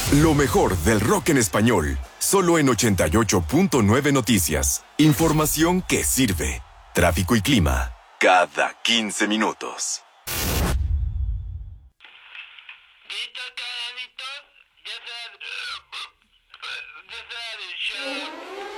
Lo mejor del rock en español, solo en 88.9 Noticias. Información que sirve. Tráfico y clima, cada 15 minutos.